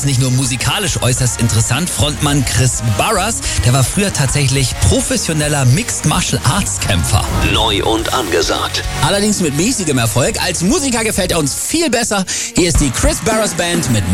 nicht nur musikalisch äußerst interessant. Frontmann Chris Barras, der war früher tatsächlich professioneller Mixed Martial Arts Kämpfer. Neu und angesagt. Allerdings mit mäßigem Erfolg. Als Musiker gefällt er uns viel besser. Hier ist die Chris Barras Band mit